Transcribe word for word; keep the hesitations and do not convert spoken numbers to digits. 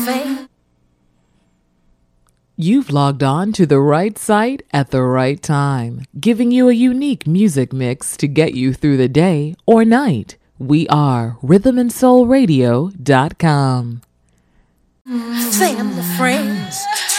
You've logged on to the right site at the right time, giving you a unique music mix to get you through the day or night. We are rhythm and soul radio dot com. Family, friends,